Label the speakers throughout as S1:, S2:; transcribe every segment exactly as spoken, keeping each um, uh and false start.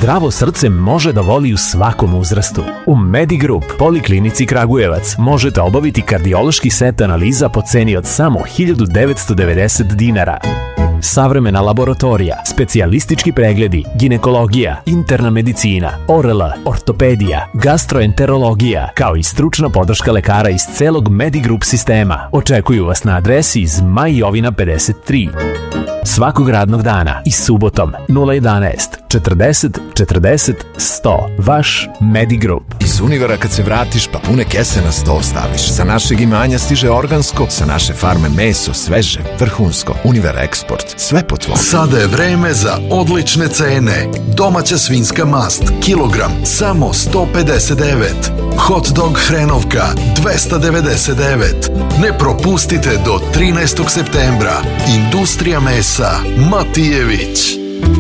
S1: Zdravo srce može da voli u svakom uzrastu. U Medigroup Poliklinici Kragujevac možete obaviti kardiološki set analiza po ceni od samo hiljadu devetsto devedeset dinara. Savremena laboratorija, specijalistički pregledi, ginekologija, interna medicina, O R L, ortopedija, gastroenterologija, kao i stručna podrška lekara iz celog Medigroup sistema. Očekuju vas na adresi iz Maj Jovina pedeset tri. Svakog radnog dana i subotom nula jedanaest četrdeset četrdeset sto. Vaš Medigroup.
S2: Iz Univera kad se vratiš pa pune kese na sto staviš. Sa našeg imanja stiže organsko, sa naše farme meso, sveže, vrhunsko. Univer Eksport, sve po tvom.
S3: Sada je vreme za odlične cene. Domaća svinjska mast, kilogram, samo sto pedeset devet. Hot dog hrenovka, dvesta devedeset devet. Ne propustite do trinaestog septembra. Industrija mesa Matijević.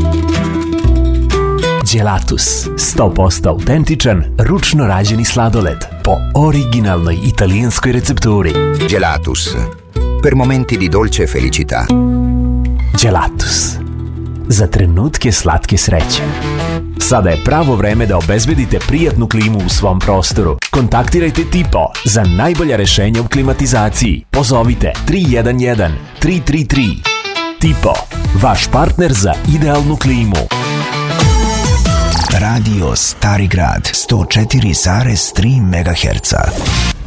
S1: Gelatus, sto posto autentičan, ručno rađeni sladoled po originalnoj italijanskoj recepturi.
S4: Gelatus, per momenti di dolce felicità.
S1: Gelatus, za trenutke slatke sreće. Sada je pravo vreme da obezbedite prijatnu klimu u svom prostoru. Kontaktirajte Tipo za najbolja rešenja u klimatizaciji. Pozovite tri jedan jedan tri tri tri. Tipo, vaš partner za idealnu klimu.
S5: Radio Stari Grad sto četiri zarez tri megaherca.